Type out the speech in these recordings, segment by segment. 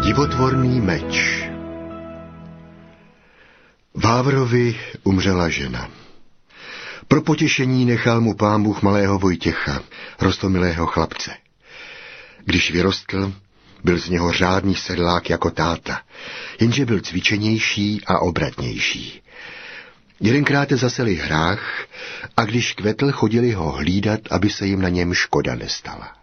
Divotvorný meč. Vávrovi umřela žena. Pro potěšení nechal mu Pán Bůh malého Vojtěcha, roztomilého chlapce. Když vyrostl, byl z něho řádný sedlák jako táta, jenže byl cvičenější a obratnější. Jedenkrát zaseli hrách a když kvetl, chodili ho hlídat, aby se jim na něm škoda nestala.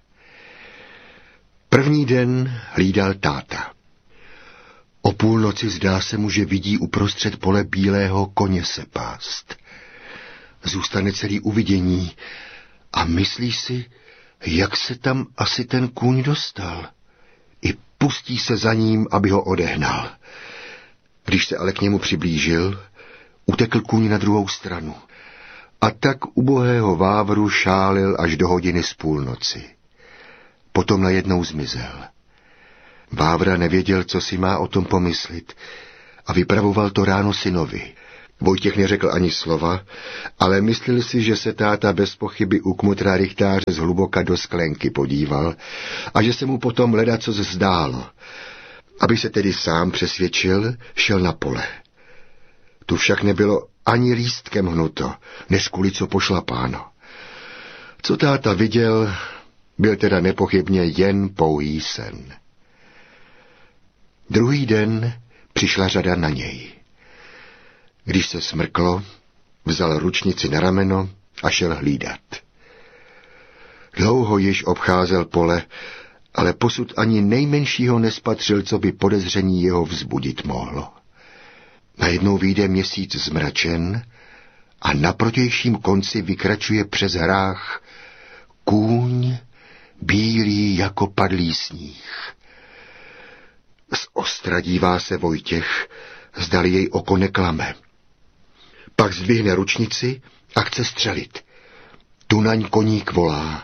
První den hlídal táta. O půlnoci zdá se mu, že vidí uprostřed pole bílého koně se pást. Zůstane celý u vidění a myslí si, jak se tam asi ten kůň dostal. I pustí se za ním, aby ho odehnal. Když se ale k němu přiblížil, utekl kůň na druhou stranu. A tak ubohého Vávru šálil až do hodiny z půlnoci. Potom najednou zmizel. Vávra nevěděl, co si má o tom pomyslit a vypravoval to ráno synovi. Vojtěch neřekl ani slova, ale myslel si, že se táta bez pochyby u kmotra rychtáře zhluboka do sklenky podíval a že se mu potom ledacos zdálo. Aby se tedy sám přesvědčil, šel na pole. Tu však nebylo ani lístkem hnuto, než kulico pošlapáno. Co táta viděl, byl teda nepochybně jen pouhý sen. Druhý den přišla řada na něj. Když se smrklo, vzal ručnici na rameno a šel hlídat. Dlouho již obcházel pole, ale posud ani nejmenšího nespatřil, co by podezření jeho vzbudit mohlo. Najednou vyjde měsíc zmračen a na protějším konci vykračuje přes hrách kůň bílý jako padlý sníh. Z ostra dívá se Vojtěch, zdali jej oko neklame. Pak zdvihne ručnici a chce střelit. Tu naň koník volá.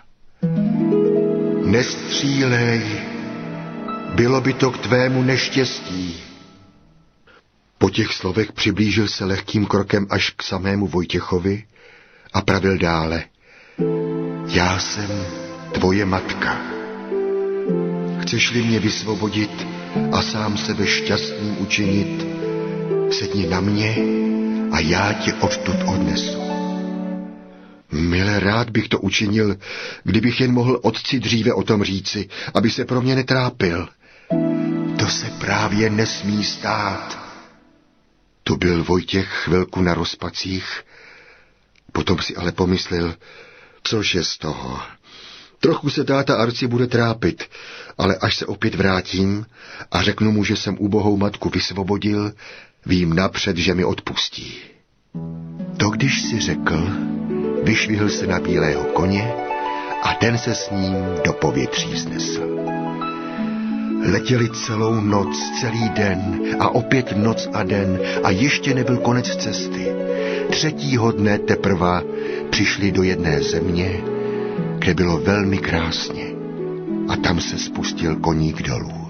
Nestřílej, bylo by to k tvému neštěstí. Po těch slovech přiblížil se lehkým krokem až k samému Vojtěchovi a pravil dále. Já jsem tvoje matka. Chceš-li mě vysvobodit a sám sebe šťastným učinit, sedni na mě a já tě odtud odnesu. Mile, rád bych to učinil, kdybych jen mohl otci dříve o tom říci, aby se pro mě netrápil. To se právě nesmí stát. Tu byl Vojtěch chvilku na rozpacích, potom si ale pomyslel, což je z toho. Trochu se táta Arci bude trápit, ale až se opět vrátím a řeknu mu, že jsem ubohou matku vysvobodil, vím napřed, že mi odpustí. To když si řekl, vyšvihl se na bílého koně a ten se s ním do povětří vznesl. Letěli celou noc, celý den a opět noc a den a ještě nebyl konec cesty. Třetího dne teprva přišli do jedné země, kde bylo velmi krásně a tam se spustil koník dolů.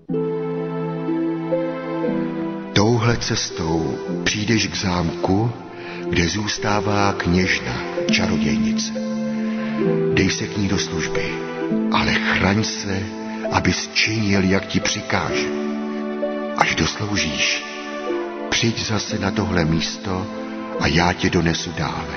Touhle cestou přijdeš k zámku, kde zůstává kněžna, čarodějnice. Dej se k ní do služby, ale chraň se, abys činil, jak ti přikáže. Až dosloužíš, přijď zase na tohle místo a já tě donesu dále.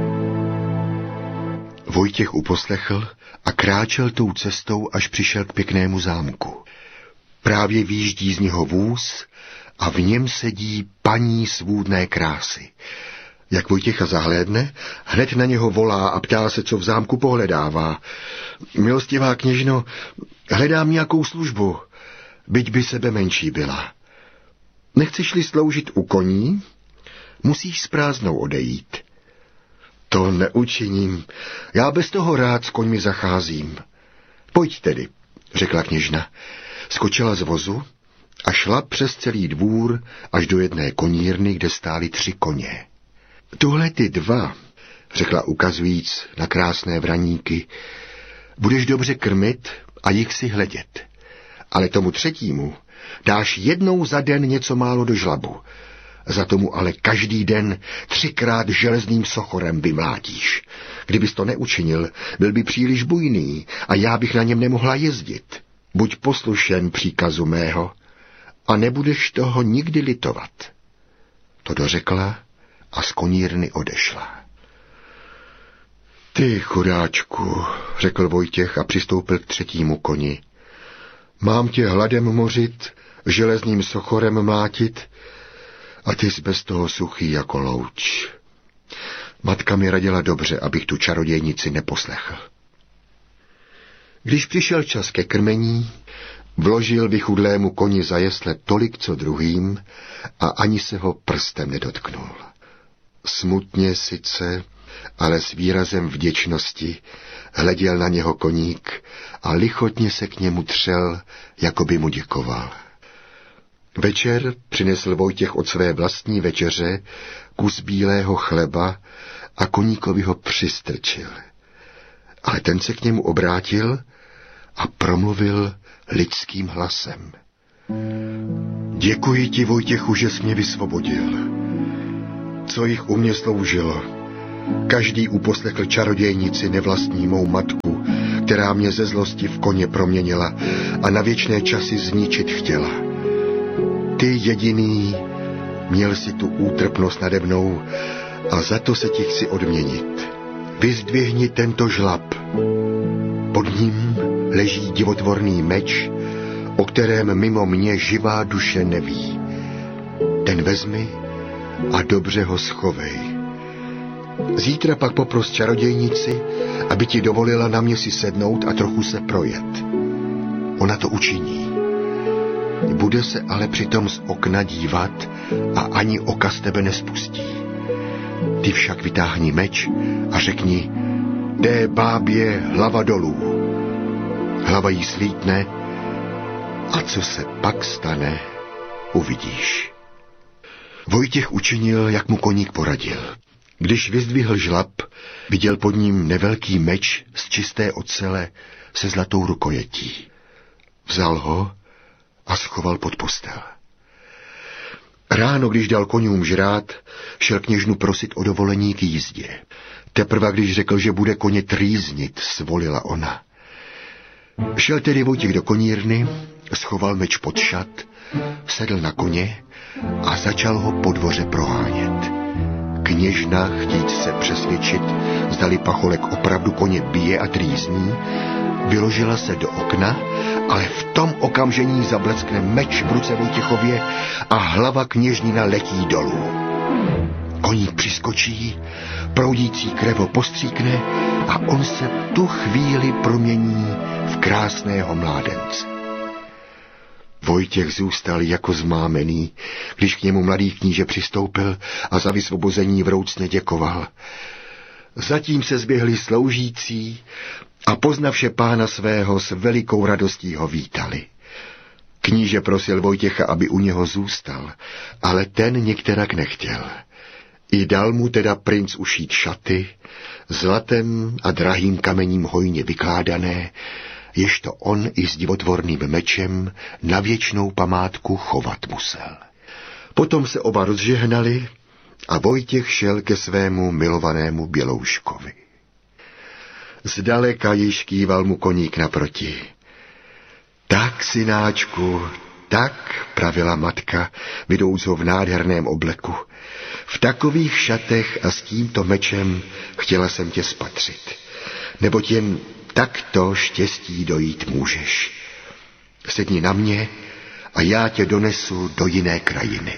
Vojtěch uposlechl a kráčel tou cestou, až přišel k pěknému zámku. Právě výjíždí z něho vůz a v něm sedí paní svůdné krásy. Jak Vojtěcha zahlédne, hned na něho volá a ptá se, co v zámku pohledává. Milostivá kněžno, hledám nějakou službu, byť by sebe menší byla. Nechceš-li sloužit u koní? Musíš s prázdnou odejít. To neučiním, já bez toho rád s koňmi zacházím. Pojď tedy, řekla kněžna. Skočila z vozu a šla přes celý dvůr až do jedné konírny, kde stály 3 koně. Tuhle ty 2, řekla ukazujíc na krásné vraníky, budeš dobře krmit a jich si hledět. Ale tomu 3. dáš jednou za den něco málo do žlabu. Za tomu ale každý den 3krát železným sochorem vymlátíš. Kdybys to neučinil, byl by příliš bujný a já bych na něm nemohla jezdit. buď poslušen příkazu mého a nebudeš toho nikdy litovat. To dořekla a z konírny odešla. Ty chudáčku, řekl Vojtěch a přistoupil k třetímu koni. Mám tě hladem mořit, železným sochorem mlátit a ty jsi bez toho suchý jako louč. Matka mi radila dobře, abych tu čarodějnici neposlechl. Když přišel čas ke krmení, vložil vychudlému koni za jesle tolik, co druhým, a ani se ho prstem nedotknul. Smutně sice, ale s výrazem vděčnosti hleděl na něho koník a lichotně se k němu třel, jako by mu děkoval. Večer přinesl Vojtěch od své vlastní večeře kus bílého chleba a koníkovi ho přistrčil. Ale ten se k němu obrátil a promluvil lidským hlasem. Děkuji ti, Vojtěchu, že jsi mě vysvobodil. Co jich u mě sloužilo? Každý uposlechl čarodějnici nevlastní mou matku, která mě ze zlosti v koně proměnila a na věčné časy zničit chtěla. Ty jediný měl si tu útrpnost nade mnou a za to se ti chci odměnit. Vyzdvihni tento žlab. Pod ním leží divotvorný meč, o kterém mimo mě živá duše neví. Ten vezmi a dobře ho schovej. Zítra pak popros čarodějnici, aby ti dovolila na mě si sednout a trochu se projet. Ona to učiní. Bude se ale přitom z okna dívat a ani oka z tebe nespustí. Ty však vytáhni meč a řekni, té bábě hlava dolů. Hlava jí slítne a co se pak stane, uvidíš. Vojtěch učinil, jak mu koník poradil. Když vyzdvihl žlab, viděl pod ním nevelký meč z čisté ocele se zlatou rukojetí. Vzal ho a schoval pod postel. Ráno, když dal koňům žrát, šel kněžnu prosit o dovolení k jízdě. Teprve když řekl, že bude koně trýznit, svolila ona. Šel tedy Vojtěch do konírny, schoval meč pod šat, sedl na koně a začal ho po dvoře prohánět. Kněžna, chtít se přesvědčit, zdali pacholek opravdu koně bije a trýzní, vyložila se do okna, ale v tom okamžení zableskne meč v ruce Vojtěchově a hlava kněžnina letí dolů. Koník přiskočí, proudící krev ho postříkne a on se tu chvíli promění v krásného mládence. Vojtěch zůstal jako zmámený, když k němu mladý kníže přistoupil a za vysvobození vroucně děkoval. Zatím se zběhli sloužící a poznavše pána svého s velikou radostí ho vítali. Kníže prosil Vojtěcha, aby u něho zůstal, ale ten některak nechtěl. I dal mu teda princ ušít šaty, zlatem a drahým kamením hojně vykládané, ježto on i s divotvorným mečem na věčnou památku chovat musel. Potom se oba rozžehnali a Vojtěch šel ke svému milovanému Bělouškovi. Zdaleka již kýval mu koník naproti. Tak, synáčku, tak, pravila matka, vidouc ho v nádherném obleku. V takových šatech a s tímto mečem chtěla jsem tě spatřit, neboť jen takto štěstí dojít můžeš. Sedni na mě a já tě donesu do jiné krajiny.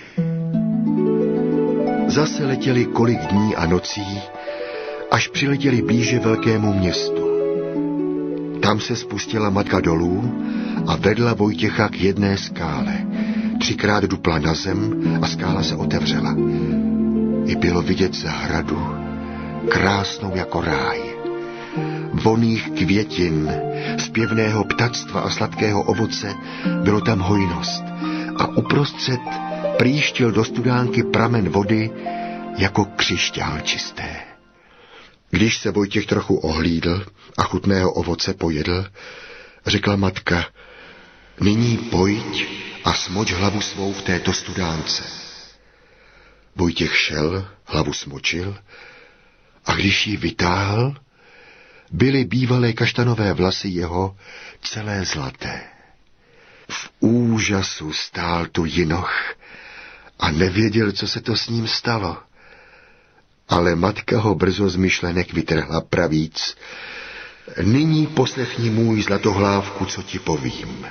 Zase letěli kolik dní a nocí, až přiletěli blíže velkému městu. Tam se spustila matka dolů a vedla Vojtěcha k jedné skále. 3krát dupla na zem a skála se otevřela. I bylo vidět zahradu, krásnou jako ráj. Vonných květin, zpěvného ptactva a sladkého ovoce bylo tam hojnost a uprostřed prýštil do studánky pramen vody jako křišťál čisté. Když se Vojtěch trochu ohlídl a chutného ovoce pojedl, řekla matka, nyní pojď a smoč hlavu svou v této studánce. Vojtěch šel, hlavu smočil a když ji vytáhl, byly bývalé kaštanové vlasy jeho celé zlaté. úžasu stál tu jinoch a nevěděl, co se to s ním stalo. Ale matka ho brzo z myšlenek vytrhla pravíc. Nyní poslechni, můj zlatohlávku, co ti povím.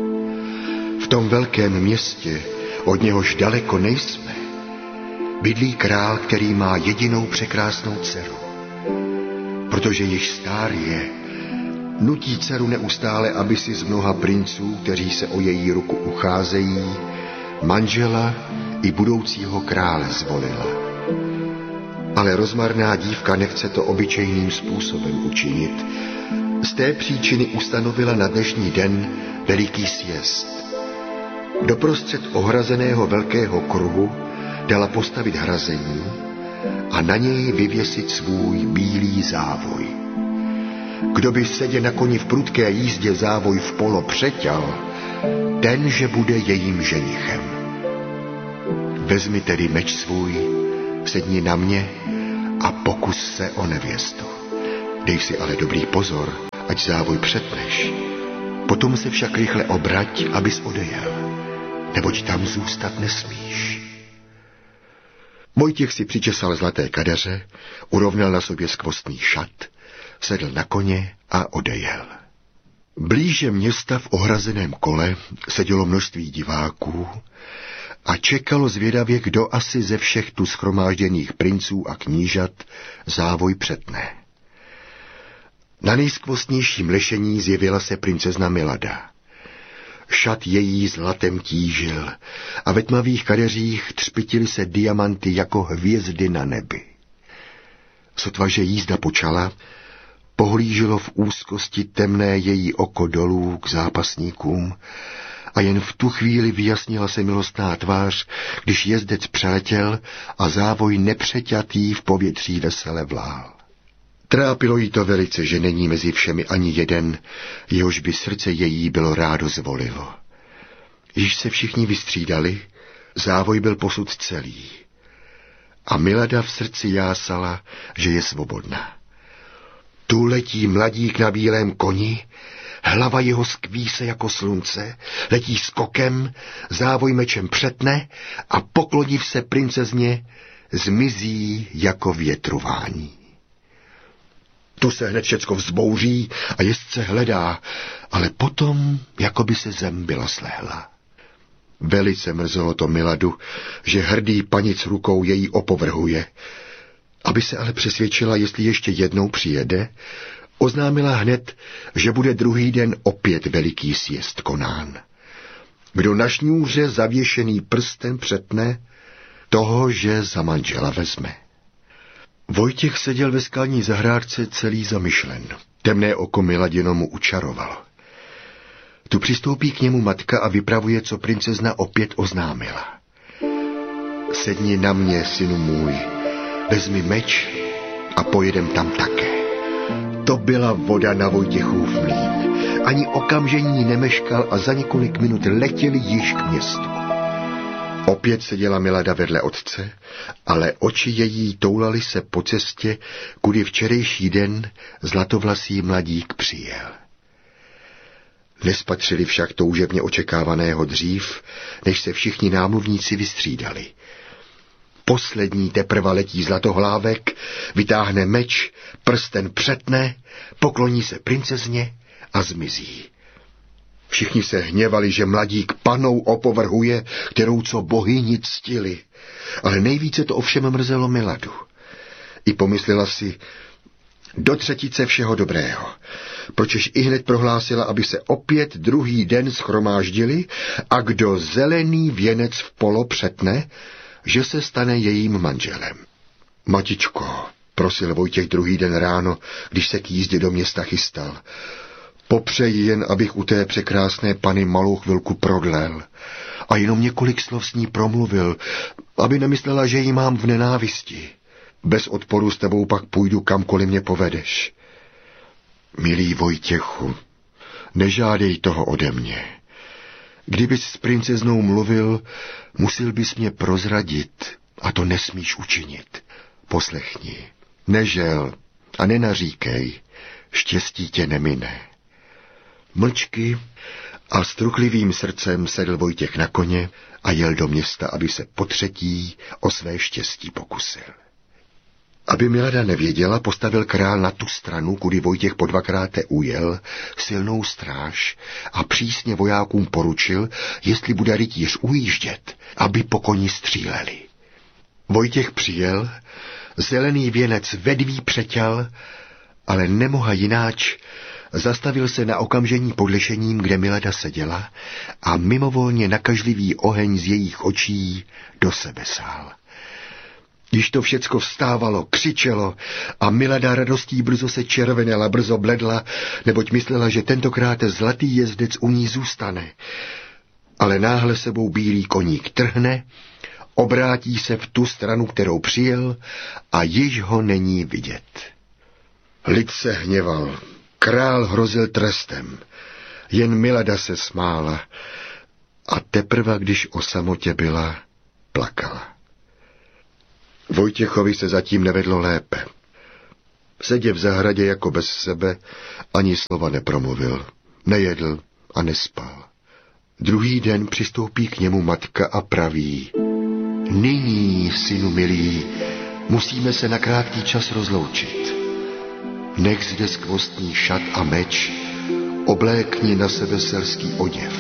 V tom velkém městě, od něhož daleko nejsme, bydlí král, který má jedinou překrásnou dceru. Protože již stár je, nutí dceru neustále, aby si z mnoha princů, kteří se o její ruku ucházejí, manžela i budoucího krále zvolila. Ale rozmarná dívka nechce to obyčejným způsobem učinit. Z té příčiny ustanovila na dnešní den veliký sjezd. Doprostřed ohrazeného velkého kruhu dala postavit hrazení a na něj vyvěsit svůj bílý závoj. Kdo by sedě na koni v prudké jízdě závoj v polo přeťal, ten, že bude jejím ženichem. Vezmi tedy meč svůj, sedni na mě a pokus se o nevěstu. Dej si ale dobrý pozor, ať závoj přetneš. Potom se však rychle obrať, abys odejel, neboť tam zůstat nesmíš. Vojtěch si přičesal zlaté kadeře, urovnal na sobě skvostný šat, sedl na koně a odejel. Blíže města v ohrazeném kole sedělo množství diváků a čekalo zvědavě, kdo asi ze všech tu shromážděných princů a knížat závoj přetne. Na nejskvostnějším lešení zjevila se princezna Milada. Šat její zlatem tížil a ve tmavých kadeřích třpitily se diamanty jako hvězdy na nebi. Sotva, že jízda počala, pohlíželo v úzkosti temné její oko dolů k zápasníkům a jen v tu chvíli vyjasnila se milostná tvář, když jezdec přeletěl a závoj nepřeťatý v povětří vesele vlál. Trápilo jí to velice, že není mezi všemi ani jeden, jehož by srdce její bylo rádo zvolilo. Již se všichni vystřídali, závoj byl posud celý. A Milada v srdci jásala, že je svobodná. Tu letí mladík na bílém koni, hlava jeho skví se jako slunce, letí skokem, závoj mečem přetne a pokloniv se princezně, zmizí jako větruvání. Tu se hned všecko vzbouří a jezdce hledá, ale potom, jako by se zem byla slehla. Velice mrzelo to Miladu, že hrdý panic rukou její opovrhuje. Aby se ale přesvědčila, jestli ještě jednou přijede, oznámila hned, že bude druhý den opět veliký sjezd konán. Kdo na šňůře zavěšený prsten přetne, toho, že za manžela vezme. Vojtěch seděl ve skalní zahrádce celý zamyšlen. Temné oko Miladino mu učarovalo. Tu přistoupí k němu matka a vypravuje, co princezna opět oznámila. Sedni na mě, synu můj, vezmi meč a pojedem tam také. To byla voda na Vojtěchův mlýn. Ani okamžení nemeškal a za několik minut letěli již k městu. Opět seděla Milada vedle otce, ale oči její toulaly se po cestě, kudy včerejší den zlatovlasý mladík přijel. Nespatřili však toužebně očekávaného dřív, než se všichni námluvníci vystřídali. Poslední teprve letí zlatohlávek, vytáhne meč, prsten přetne, pokloní se princezně a zmizí. Všichni se hněvali, že mladík panou opovrhuje, kterou co bohyni ctili, ale nejvíce to ovšem mrzelo Miladu. I pomyslela si, do třetice všeho dobrého, pročež ihned prohlásila, aby se opět druhý den shromáždili a kdo zelený věnec v polo přetne, že se stane jejím manželem. Matičko, prosil Vojtěch druhý den ráno, když se k jízdě do města chystal, popřeji jen, abych u té překrásné pany malou chvilku prodlel a jenom několik slov s ní promluvil, aby nemyslela, že ji mám v nenávisti. Bez odporu s tebou pak půjdu kamkoliv mě povedeš. Milý Vojtěchu, nežádej toho ode mě. Kdybys s princeznou mluvil, musil bys mě prozradit a to nesmíš učinit. Poslechni, nežel a nenaříkej, štěstí tě nemine. Mlčky A s truchlivým srdcem sedl Vojtěch na koně a jel do města, aby se potřetí o své štěstí pokusil. Aby Milada nevěděla, postavil král na tu stranu, kudy Vojtěch po dvakráte ujel, silnou stráž a přísně vojákům poručil, jestli bude rytíř ujíždět, aby po koni stříleli. Vojtěch přijel, zelený věnec vedví přeťal, ale nemoha jináč, zastavil se na okamžení pod lešením, kde Milada seděla a mimovolně nakažlivý oheň z jejich očí do sebe sál. Když to všecko vstávalo, křičelo a Milada radostí brzo se červenela, brzo bledla, neboť myslela, že tentokrát zlatý jezdec u ní zůstane. Ale náhle sebou bílý koník trhne, obrátí se v tu stranu, kterou přijel a již ho není vidět. Lid se hněval, král hrozil trestem, jen Milada se smála a teprve, když o samotě byla, plakala. Vojtěchovi se zatím nevedlo lépe. Seděl v zahradě jako bez sebe, ani slova nepromluvil, nejedl a nespal. Druhý den přistoupí k němu matka a praví: nyní, synu milý, musíme se na krátký čas rozloučit. Nech zde skvostní šat a meč, oblékni na sebe selský oděv.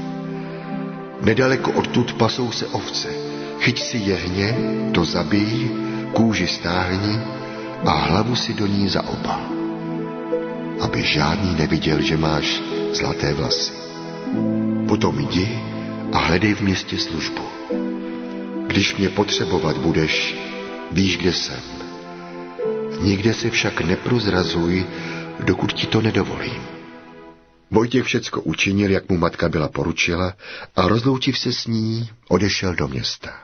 Nedaleko odtud pasou se ovce. Chyť si jehně, to zabij, kůži stáhni a hlavu si do ní zaobal, aby žádný neviděl, že máš zlaté vlasy. Potom jdi a hledej v městě službu. Když mě potřebovat budeš, víš, kde jsem. Nikde se však neprozrazuj, dokud ti to nedovolím. Vojtěch všecko učinil, jak mu matka byla poručila, a rozloučiv se s ní, odešel do města.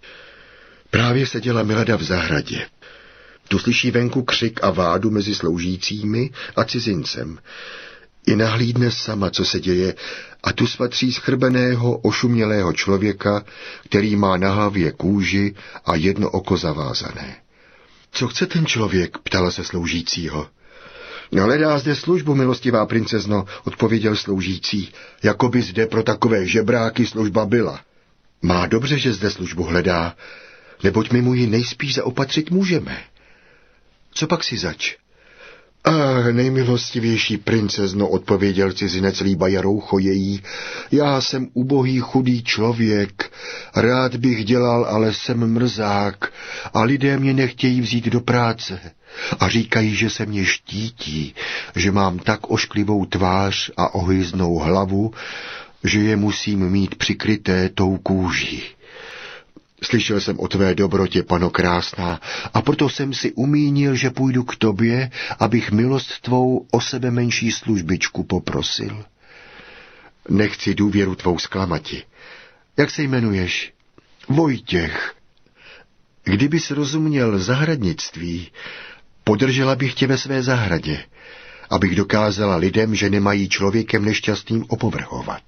Právě seděla Milada v zahradě. Tu slyší venku křik a vádu mezi sloužícími a cizincem. I nahlídne sama, co se děje, a tu spatří schrbeného, ošumělého člověka, který má na hlavě kůži a jedno oko zavázané. Co chce ten člověk? Ptala se sloužícího. Hledá zde službu, milostivá princezno, odpověděl sloužící, jako by zde pro takové žebráky služba byla. Má dobře, že zde službu hledá, neboť my mu ji nejspíš zaopatřit můžeme. Co pak si zač? Nejmilostivější princezno, odpověděl cizinec líba roucho její, já jsem ubohý chudý člověk, rád bych dělal, ale jsem mrzák a lidé mě nechtějí vzít do práce a říkají, že se mě štítí, že mám tak ošklivou tvář a ohyznou hlavu, že je musím mít přikryté tou kůží. Slyšel jsem o tvé dobrotě, pano krásná, a proto jsem si umínil, že půjdu k tobě, abych milost tvou o sebe menší službičku poprosil. Nechci důvěru tvou zklamati. Jak se jmenuješ? Vojtěch. Kdybys rozuměl zahradnictví, podržela bych tě ve své zahradě, abych dokázala lidem, že nemají člověkem nešťastným opovrhovat.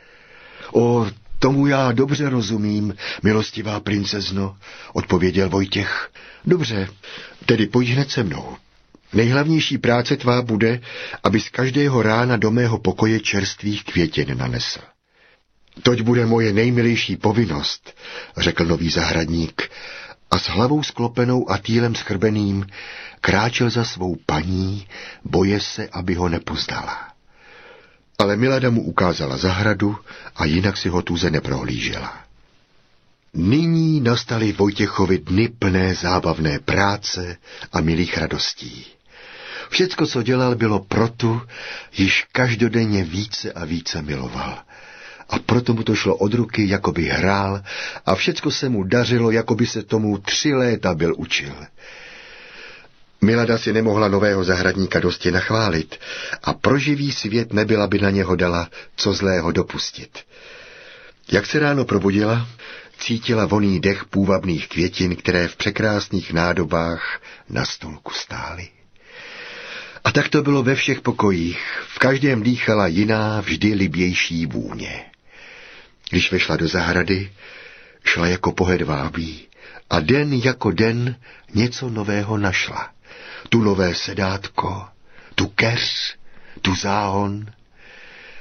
Tomu já dobře rozumím, milostivá princezno, odpověděl Vojtěch. Dobře, tedy pojď hned se mnou. Nejhlavnější práce tvá bude, aby z každého rána do mého pokoje čerstvých květin nanesl. Toť bude moje nejmilejší povinnost, řekl nový zahradník, a s hlavou sklopenou a týlem schrbeným kráčel za svou paní, boje se, aby ho nepoznala. Ale Milada mu ukázala zahradu a jinak si ho tuze neprohlížela. Nyní nastaly Vojtěchovi dny plné zábavné práce a milých radostí. Všecko, co dělal, bylo proto, již každodenně více a více miloval. A proto mu to šlo od ruky, jako by hrál, a všecko se mu dařilo, jako by se tomu 3 léta byl učil. Milada si nemohla nového zahradníka dosti nachválit a pro živý svět nebyla by na něho dala co zlého dopustit. Jak se ráno probudila, cítila vonný dech půvabných květin, které v překrásných nádobách na stolku stály. A tak to bylo ve všech pokojích, v každém dýchala jiná, vždy libější vůně. Když vešla do zahrady, šla jako po hedvábí a den jako den něco nového našla. Tu nové sedátko, tu keř, tu záhon.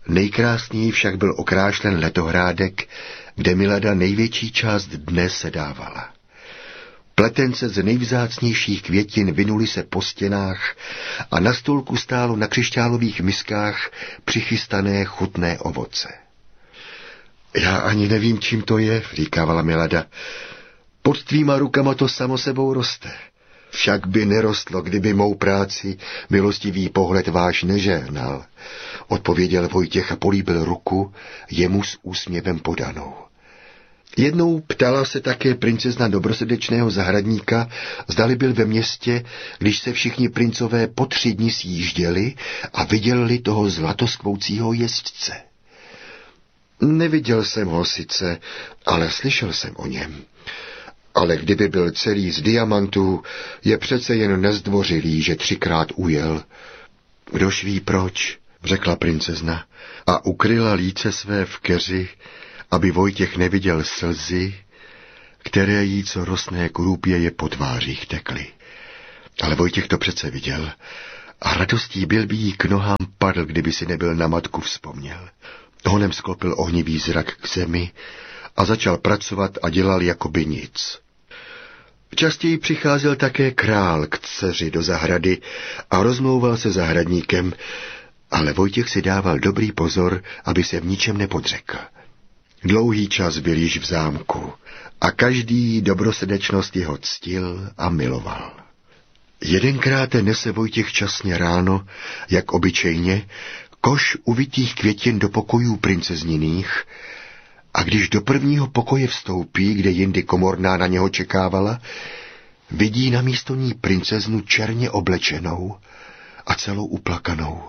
Nejkrásněji však byl okrášlen letohrádek, kde Milada největší část dne sedávala. Pletence z nejvzácnějších květin vinuly se po stěnách a na stolku stálo na křišťálových miskách přichystané chutné ovoce. Já ani nevím, čím to je, říkávala Milada. Pod tvýma rukama to samo sebou roste. Však by nerostlo, kdyby mou práci milostivý pohled váš nežehnal, odpověděl Vojtěch a políbil ruku jemu s úsměvem podanou. Jednou ptala se také princezna dobrosrdečného zahradníka, zdali byl ve městě, když se všichni princové po 3 dny sjížděli a viděli toho zlatoskvoucího jezdce. Neviděl jsem ho sice, ale slyšel jsem o něm. Ale kdyby byl celý z diamantů, je přece jen nezdvořilý, že 3krát ujel. Kdož ví proč, řekla princezna a ukryla líce své v keři, aby Vojtěch neviděl slzy, které jí co rosné krůpěje po tvářích tekly. Ale Vojtěch to přece viděl a radostí byl by jí k nohám padl, kdyby si nebyl na matku vzpomněl. Honem sklopil ohnivý zrak k zemi a začal pracovat a dělal jakoby nic. Častěji přicházel také král k dceři do zahrady a rozmlouval se zahradníkem, ale Vojtěch si dával dobrý pozor, aby se v ničem nepodřekl. Dlouhý čas byl již v zámku a každý dobrosrdečnost jeho ctil a miloval. Jedenkrát nese Vojtěch časně ráno, jak obyčejně, koš uvitých květin do pokojů princezniných, a když do prvního pokoje vstoupí, kde jindy komorná na něho čekávala, vidí namísto ní princeznu černě oblečenou a celou uplakanou.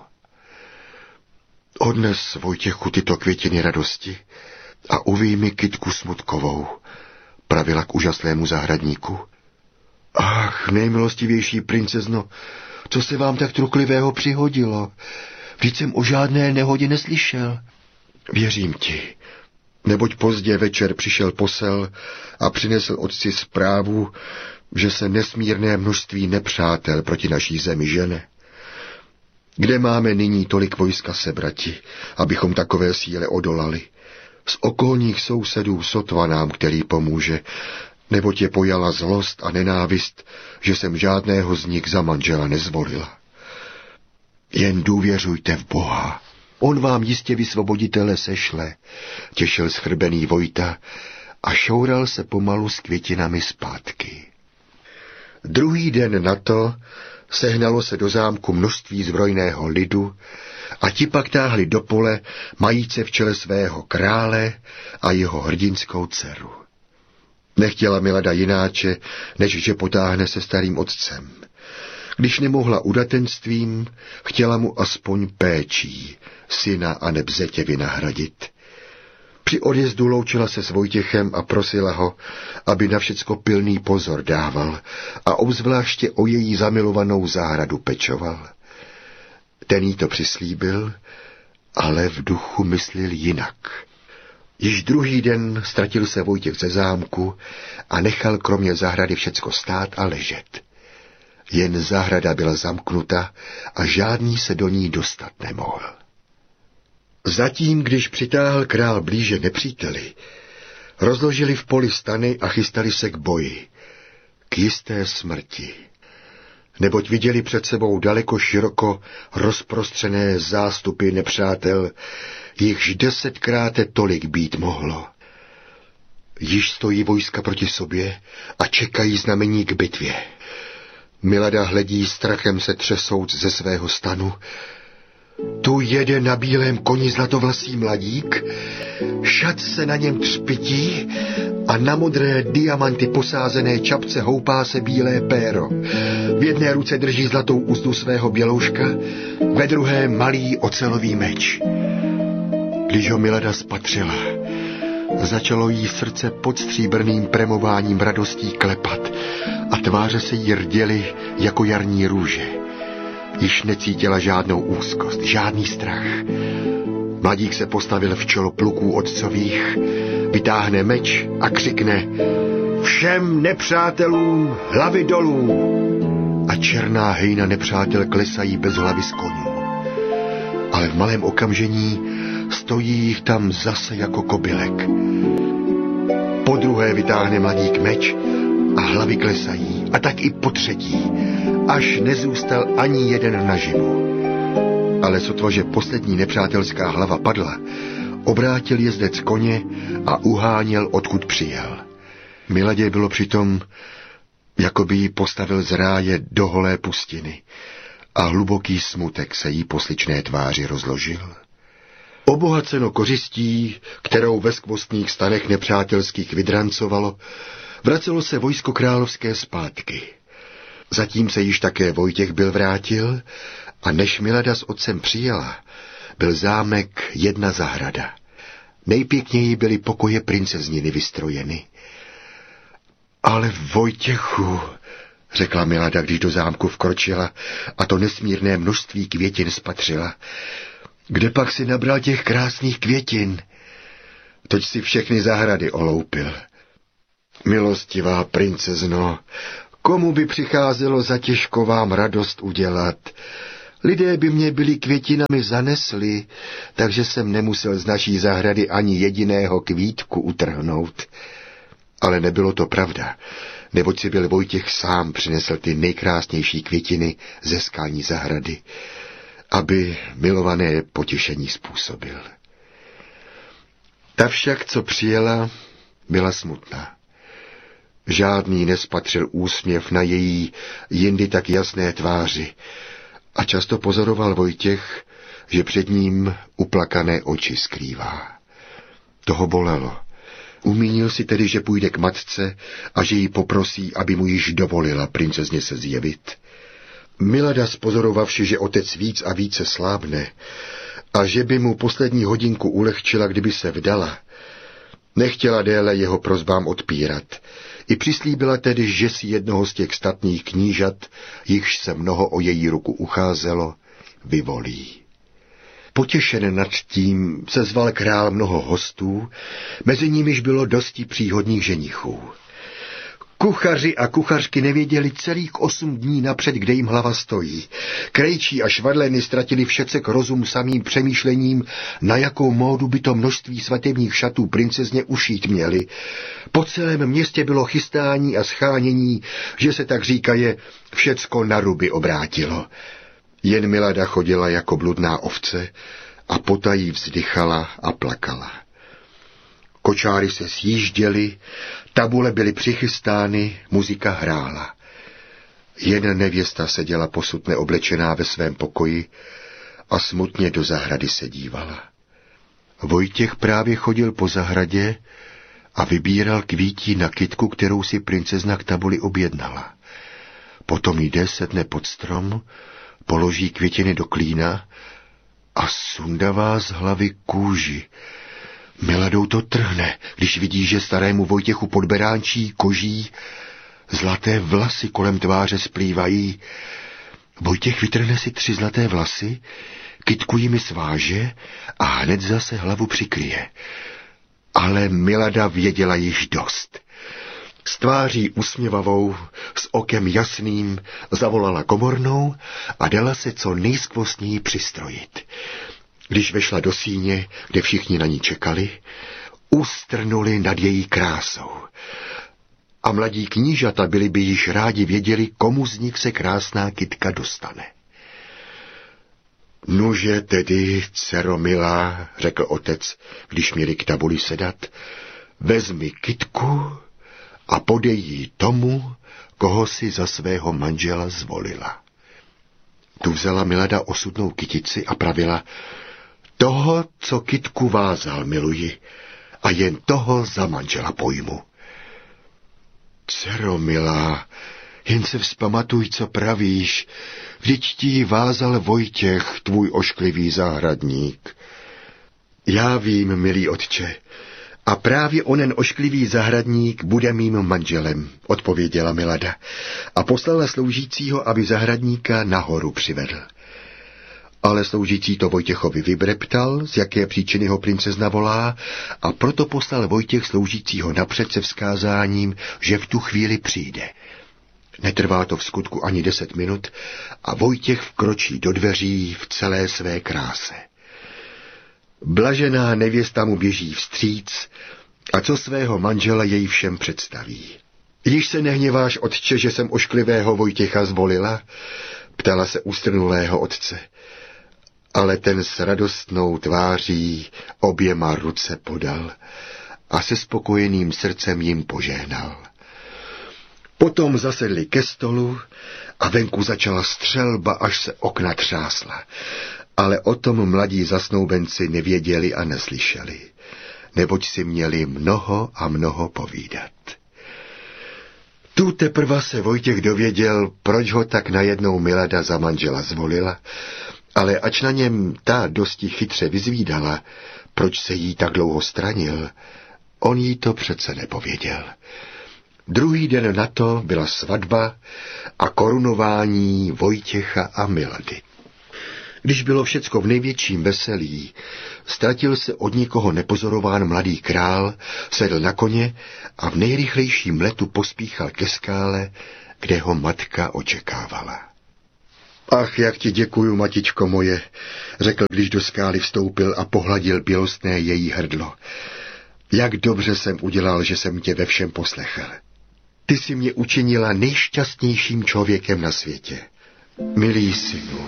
Odnes Vojtěchu tyto květiny radosti a uví mi kytku smutkovou, pravila k úžasnému zahradníku. Ach, nejmilostivější princezno, co se vám tak truklivého přihodilo? Vždyť jsem o žádné nehodě neslyšel. Věřím ti, neboť pozdě večer přišel posel a přinesl otci zprávu, že se nesmírné množství nepřátel proti naší zemi žene. Kde máme nyní tolik vojska sebrati, abychom takové síle odolali? Z okolních sousedů sotva nám, který pomůže, neboť je pojala zlost a nenávist, že jsem žádného z nich za manžela nezvolila. Jen důvěřujte v Boha. On vám jistě vysvoboditele sešle, těšil schrbený Vojta a šoural se pomalu s květinami zpátky. Druhý den na to sehnalo se do zámku množství zbrojného lidu a ti pak táhli do pole, majíce v čele svého krále a jeho hrdinskou dceru. Nechtěla Milada jináče, než že potáhne se starým otcem. Když nemohla udatenstvím, chtěla mu aspoň péčí syna a neb zetě vynahradit. Při odjezdu loučila se s Vojtěchem a prosila ho, aby na všecko pilný pozor dával a obzvláště o její zamilovanou zahradu pečoval. Ten jí to přislíbil, ale v duchu myslil jinak. Již druhý den ztratil se Vojtěch ze zámku a nechal kromě zahrady všecko stát a ležet. Jen zahrada byla zamknuta a žádný se do ní dostat nemohl. Zatím, když přitáhl král blíže nepříteli, rozložili v poli stany a chystali se k boji, k jisté smrti. Neboť viděli před sebou daleko široko rozprostřené zástupy nepřátel, jichž 10krát tolik být mohlo. Již stojí vojska proti sobě a čekají znamení k bitvě. Milada hledí strachem se třesouc ze svého stanu. Tu jede na bílém koni zlatovlasý mladík, šat se na něm třpití a na modré diamanty posázené čapce houpá se bílé péro. V jedné ruce drží zlatou uzdu svého bělouška, ve druhé malý ocelový meč. Když ho Milada spatřila, začalo jí srdce pod stříbrným premováním radostí klepat a tváře se jí rděly jako jarní růže. Již necítila žádnou úzkost, žádný strach. Mladík se postavil v čelo pluků otcových, vytáhne meč a křikne: Všem nepřátelům hlavy dolů! A černá hejna nepřátel klesají bez hlavy z koní. A ale v malém okamžení stojí jich tam zase jako kobylek. Podruhé vytáhne mladík meč a hlavy klesají, a tak i po třetí, až nezůstal ani jeden naživu. Ale sotva, že poslední nepřátelská hlava padla, obrátil jezdec koně a uháněl, odkud přijel. Miladě bylo přitom, jako by ji postavil z ráje do holé pustiny a hluboký smutek se jí po sličné tváři rozložil. Obohaceno kořistí, kterou ve skvostných stanech nepřátelských vydrancovalo, vracelo se vojsko královské zpátky. Zatím se již také Vojtěch byl vrátil a než Milada s otcem přijela, byl zámek jedna zahrada. Nejpěkněji byly pokoje princezniny vystrojeny. Ale Vojtěchu, řekla Milada, když do zámku vkročila a to nesmírné množství květin spatřila, kde pak si nabral těch krásných květin? Toť si všechny zahrady oloupil. Milostivá princezno, komu by přicházelo za těžko vám radost udělat? Lidé by mě byli květinami zanesli, takže jsem nemusel z naší zahrady ani jediného kvítku utrhnout. Ale nebylo to pravda, neboť si byl Vojtěch sám přinesl ty nejkrásnější květiny ze skální zahrady, aby milované potěšení způsobil. Ta však, co přijela, byla smutná. Žádný nespatřil úsměv na její jindy tak jasné tváři a často pozoroval Vojtěch, že před ním uplakané oči skrývá. Toho bolelo. Umínil si tedy, že půjde k matce a že jí poprosí, aby mu již dovolila princezně se zjevit. Milada, spozorovavši, že otec víc a více slábne a že by mu poslední hodinku ulehčila, kdyby se vdala, nechtěla déle jeho prosbám odpírat. I přislíbila tedy, že si jednoho z těch statných knížat, jichž se mnoho o její ruku ucházelo, vyvolí. Potěšen nad tím se zval král mnoho hostů, mezi nimiž bylo dosti příhodných ženichů. Kuchaři a kuchařky nevěděli celých 8 dní napřed, kde jim hlava stojí. Krejčí a švadlény ztratili všecek rozum samým přemýšlením, na jakou módu by to množství svatebních šatů princezně ušít měli. Po celém městě bylo chystání a schánění, že se tak říkaje všecko na ruby obrátilo. Jen Milada chodila jako bludná ovce a potají vzdychala a plakala. Kočáry se sjížděly, tabule byly přichystány, muzika hrála. Jen nevěsta seděla posud neoblečená ve svém pokoji a smutně do zahrady se dívala. Vojtěch právě chodil po zahradě a vybíral kvítí na kytku, kterou si princezna k tabuli objednala. Potom jde, sedne pod strom, položí květiny do klína a sundavá z hlavy kůži. Miladou to trhne, když vidí, že starému Vojtěchu pod beránčí koží zlaté vlasy kolem tváře splývají. Vojtěch vytrhne si 3 zlaté vlasy, kytku jimi sváže a hned zase hlavu přikryje. Ale Milada věděla již dost. S tváří usměvavou, s okem jasným, zavolala komornou a dala se co nejskvostněji přistrojit. Když vešla do síně, kde všichni na ní čekali, ustrnuli nad její krásou. A mladí knížata byli by již rádi věděli, komu z nich se krásná kytka dostane. Nuže tedy, dcero milá, řekl otec, když měli k tabuli sedat, vezmi kytku a podej ji tomu, koho si za svého manžela zvolila. Tu vzala Milada osudnou kytici a pravila, toho, co kytku vázal, miluji, a jen toho za manžela pojmu. Dcero milá, jen se vzpamatuj, co pravíš, vždyť ti ji vázal Vojtěch, tvůj ošklivý zahradník. Já vím, milý otče, a právě onen ošklivý zahradník bude mým manželem, odpověděla Milada a poslala sloužícího, aby zahradníka nahoru přivedl. Ale sloužící to Vojtěchovi vybreptal, z jaké příčiny ho princezna volá, a proto poslal Vojtěch sloužícího napřed se vzkázáním, že v tu chvíli přijde. Netrvá to v skutku ani 10 minut a Vojtěch vkročí do dveří v celé své kráse. Blažená nevěsta mu běží vstříc a co svého manžela jej všem představí. Již se nehněváš, otče, že jsem ošklivého Vojtěcha zvolila? Ptala se ústrnulého otce. Ale ten s radostnou tváří oběma ruce podal a se spokojeným srdcem jim požehnal. Potom zasedli ke stolu a venku začala střelba, až se okna třásla. Ale o tom mladí zasnoubenci nevěděli a neslyšeli, neboť si měli mnoho a mnoho povídat. Tu teprva se Vojtěch dověděl, proč ho tak najednou Milada za manžela zvolila, ale ač na něm ta dosti chytře vyzvídala, proč se jí tak dlouho stranil, on jí to přece nepověděl. Druhý den na to byla svatba a korunování Vojtěcha a Milady. Když bylo všecko v největším veselí, ztratil se od nikoho nepozorován mladý král, sedl na koně a v nejrychlejším letu pospíchal ke skále, kde ho matka očekávala. Ach, jak ti děkuju, matičko moje, řekl, když do skály vstoupil a pohladil bělostné její hrdlo. Jak dobře jsem udělal, že jsem tě ve všem poslechl. Ty jsi mě učinila nejšťastnějším člověkem na světě. Milý synu,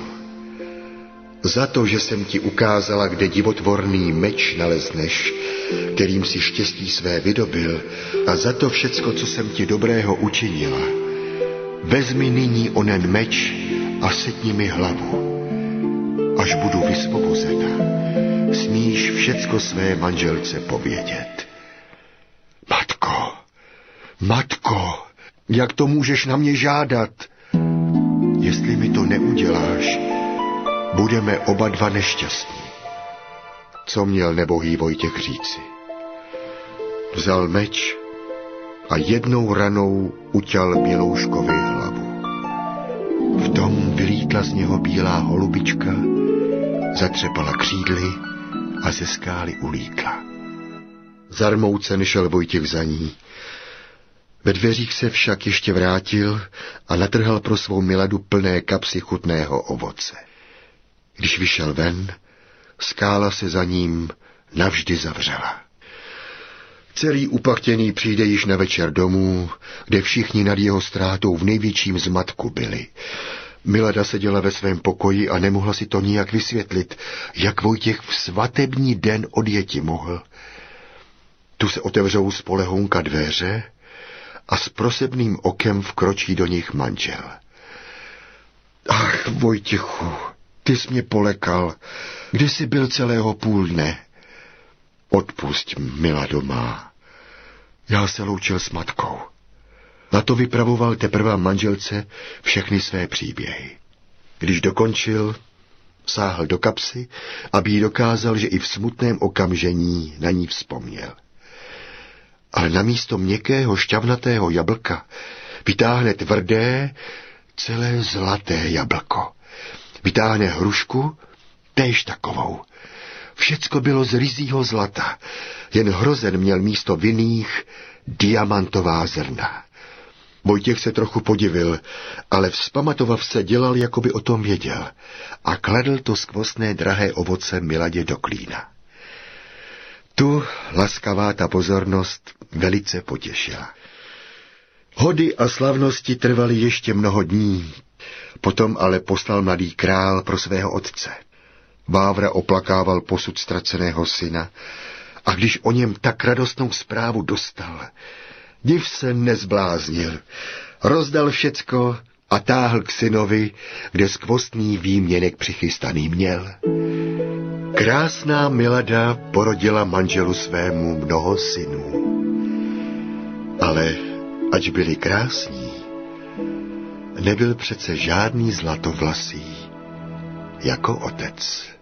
za to, že jsem ti ukázala, kde divotvorný meč nalezneš, kterým si štěstí své vydobil, a za to všecko, co jsem ti dobrého učinila, vezmi nyní onen meč a setni mi hlavu. Až budu vysvobozena, smíš všecko své manželce povědět. Matko, matko, jak to můžeš na mě žádat? Jestli mi to neuděláš, budeme oba dva nešťastní. Co měl nebohý Vojtěch říci? Vzal meč a jednou ranou uťal Bělouškovi hlavu. V tom vylítla z něho bílá holubička, zatřepala křídly a ze skály ulítla. Zarmoucen šel Vojtěch za ní. Ve dveřích se však ještě vrátil a natrhal pro svou Miladu plné kapsy chutného ovoce. Když vyšel ven, skála se za ním navždy zavřela. Celý upachtěný přijde již na večer domů, kde všichni nad jeho ztrátou v největším zmatku byli. Milada seděla ve svém pokoji a nemohla si to nijak vysvětlit, jak Vojtěch v svatební den odjeti mohl. Tu se otevřou z polehounka dveře a s prosebným okem vkročí do nich manžel. Ach, Vojtěchu, ty jsi mě polekal. Kde jsi byl celého půl dne? Odpusť, Milado má. Já se loučil s matkou. Na to vypravoval teprve manželce všechny své příběhy. Když dokončil, sáhl do kapsy, aby jí dokázal, že i v smutném okamžení na ní vzpomněl. Ale namísto měkkého šťavnatého jablka vytáhne tvrdé, celé zlaté jablko. Vytáhne hrušku, též takovou. Všecko bylo z ryzího zlata, jen hrozen měl místo vinných diamantová zrna. Vojtěch se trochu podivil, ale vzpamatovav se dělal, jako by o tom věděl, a kladl to skvostné drahé ovoce Miladě do klína. Tu laskavá ta pozornost velice potěšila. Hody a slavnosti trvaly ještě mnoho dní, potom ale poslal mladý král pro svého otce. Vávra oplakával posud ztraceného syna a když o něm tak radostnou zprávu dostal, div se nezbláznil, rozdal všecko a táhl k synovi, kde skvostný výměnek přichystaný měl. Krásná Milada porodila manželu svému mnoho synů. Ale ač byli krásní, nebyl přece žádný zlatovlasý jako otec.